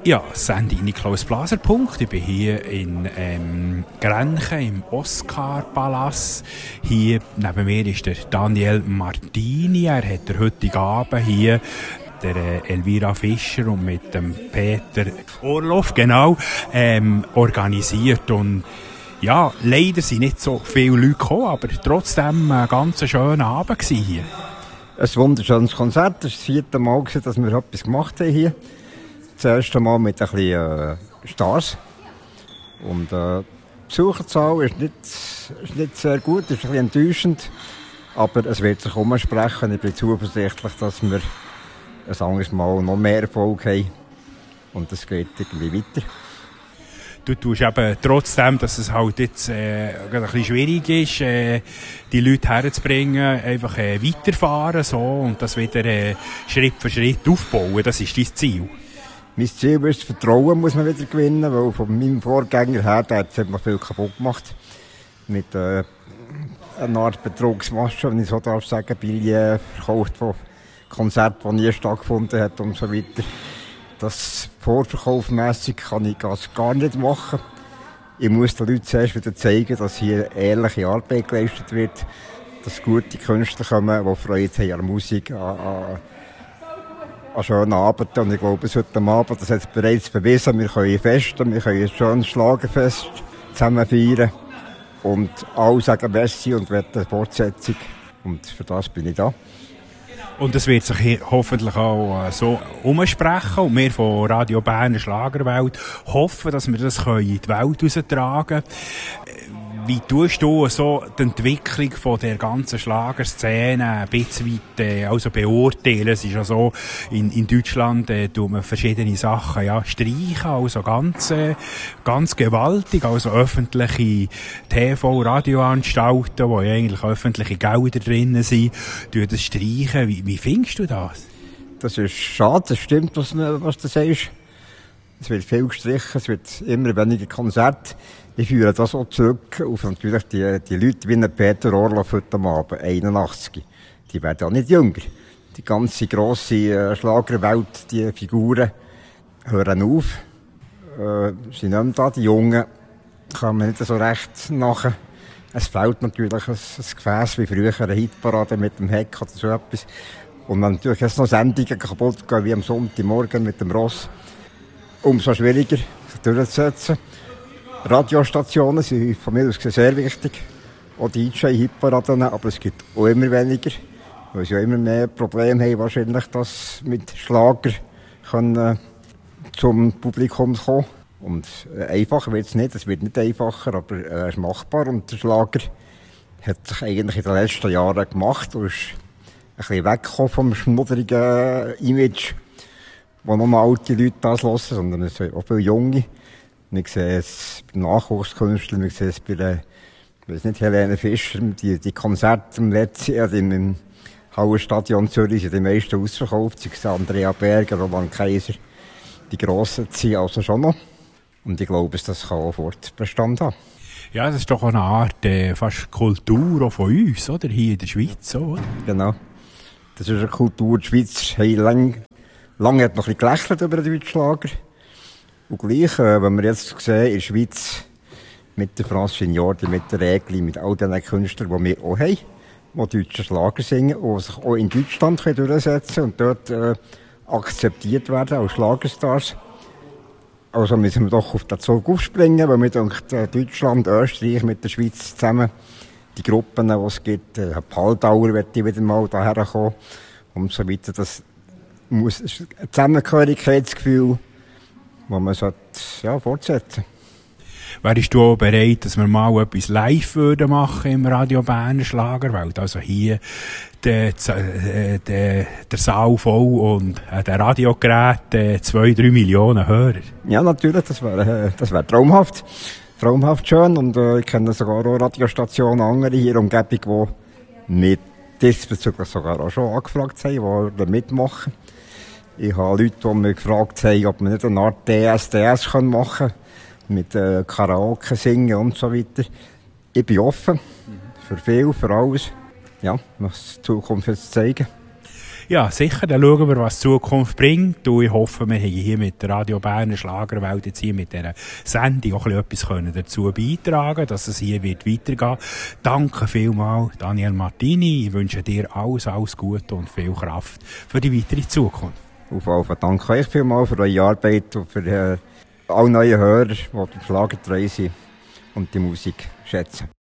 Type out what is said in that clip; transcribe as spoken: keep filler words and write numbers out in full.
Ja, Sandy Niklaus Blaser-Punkt. Ich bin hier in ähm, Grenchen im Oscar-Palast. Hier neben mir ist der Daniel Martini. Er hat der heutige Abend hier der äh, Elvira Fischer und mit dem Peter Orloff genau ähm, organisiert. Und ja, leider sind nicht so viele Leute gekommen, aber trotzdem ein ganz schöner Abend hier. Ein wunderschönes Konzert. Das war das vierte Mal, dass wir etwas gemacht haben hier. Das erste Mal mit ein bisschen äh, Stars. Und äh, die Besucherzahl ist nicht, ist nicht sehr gut, ist ein bisschen enttäuschend. Aber es wird sich umsprechen. Ich bin zuversichtlich, dass wir ein anderes Mal noch mehr Erfolg haben. Und es geht irgendwie weiter. Du tust eben trotzdem, dass es halt jetzt äh, ein bisschen schwierig ist, äh, die Leute herzubringen, einfach äh, weiterfahren so, und das wieder äh, Schritt für Schritt aufbauen. Das ist dein Ziel. Mein Ziel ist, das Vertrauen muss man wieder gewinnen, weil von meinem Vorgänger her, der hat ziemlich viel kaputt gemacht. Mit äh, einer Art Betrugsmasche, wenn ich so darf sagen, Billionen verkauft von Konzerten, die nie stattgefunden haben und so weiter. Das vorverkaufmässig kann ich das gar nicht machen. Ich muss den Leuten zuerst wieder zeigen, dass hier ehrliche Arbeit geleistet wird, dass gute Künstler kommen, die Freude haben an der Musik, an, an, an schönen Abenden. Und ich glaube, heute Abend, das hat es bereits bewiesen, wir können festen, wir können ein schönes Schlagerfest zusammen feiern. Und alle sagen Merci und wollen eine Fortsetzung. Und für das bin ich da. Und es wird sich hoffentlich auch so umsprechen. Und wir von Radio Berner Schlagerwelt hoffen, dass wir das in die Welt raustragen können. Wie tust du so die Entwicklung von der ganzen Schlagerszene ein bisschen weit, äh, also beurteilen? Es ist ja so, in, in Deutschland äh, tut man verschiedene Sachen ja, streichen, also ganz, äh, ganz gewaltig, also öffentliche T V-Radioanstalten, wo ja eigentlich öffentliche Gelder drin sind, tun das streichen. Wie, wie findest du das? Das ist schade, das stimmt, was, was du sagst. Es wird viel gestrichen, es wird immer weniger Konzerte. Ich führe das auch zurück auf natürlich die, die Leute wie Peter Orloff heute Abend, einundachtzig. Die werden auch nicht jünger. Die ganze grosse äh, Schlagerwelt, die Figuren, hören auf, äh, sind nicht mehr da. Die Jungen kann man nicht so recht nachher. Es fehlt natürlich ein, ein Gefäß wie früher, eine Hitparade mit dem Heck oder so etwas. Und wenn natürlich jetzt noch Sendungen kaputt gehen, wie am Sonntagmorgen mit dem Ross, umso schwieriger durchzusetzen. Radiostationen sind von mir aus sehr wichtig. Auch D J-Hitparaden, aber es gibt auch immer weniger. Weil sie ja immer mehr Probleme haben, wahrscheinlich, dass mit Schlager können, äh, zum Publikum kommen. Und äh, einfacher wird es nicht, es wird nicht einfacher, aber äh, es ist machbar. Und der Schlager hat sich eigentlich in den letzten Jahren gemacht und ist ein bisschen weggekommen vom schmuddrigen Image, wo nur alte Leute das hören, sondern es sind auch viele Junge. Wir sehen es bei Nachwuchskünstlern, wir sehen es bei der, ich weiss nicht, Helene Fischer, die, die Konzerte im letzten Jahr im Hallenstadion Zürich sind die meisten ausverkauft. Sie sehen Andrea Berger, Roman Kaiser, die Grossen sind also schon noch. Und ich glaube, das kann auch Fortbestand haben. Ja, das ist doch eine Art äh, fast Kultur auch von uns, oder? Hier in der Schweiz, oder? Genau. Das ist eine Kultur. Die Schweiz hat lange, lange hat noch ein bisschen gelächelt über den Deutschschlager. Und gleich, äh, wenn wir jetzt sehen, in der Schweiz, mit der France Signordi, mit der Regli, mit all den Künstlern, die wir auch haben, die deutsche Schlager singen und sich auch in Deutschland durchsetzen können und dort äh, akzeptiert werden als Schlagerstars. Also müssen wir doch auf den Zug aufspringen, weil wir denken, äh, Deutschland, Österreich mit der Schweiz zusammen, die Gruppen, die es gibt, äh, Paldauer wird die wieder mal daher kommen und so weiter. Das muss ein Zusammengehörigkeitsgefühl, das man sollte, ja, fortsetzen. Wärst du auch bereit, dass wir mal etwas live würden machen im Radio Berner Schlagerwelt? Also hier der, der, der, der Saal voll und äh, der Radiogerät äh, zwei, drei Millionen Hörer. Ja, natürlich, das wäre das wär traumhaft. Traumhaft schön. Und äh, ich kenne sogar auch Radiostationen, andere hier in der Umgebung, die mit diesbezüglich sogar auch schon angefragt haben, die mitmachen. Ich habe Leute, die mich gefragt haben, ob wir nicht eine Art D S D S machen können, mit äh, Karaoke singen und so weiter. Ich bin offen für viel, für alles. Ja, was die Zukunft jetzt zeigen. Ja, sicher, dann schauen wir, was die Zukunft bringt. Und ich hoffe, wir haben hier mit der Radio Berner Schlagerwelt jetzt hier mit dieser Sendung auch etwas können dazu beitragen, dass es hier wird weitergehen. Danke vielmals, Daniel Martini. Ich wünsche dir alles, alles Gute und viel Kraft für die weitere Zukunft. Auf jeden Fall danke euch vielmals für eure Arbeit und für äh, alle neuen Hörer, die dem Schlager treu sind und die Musik schätzen.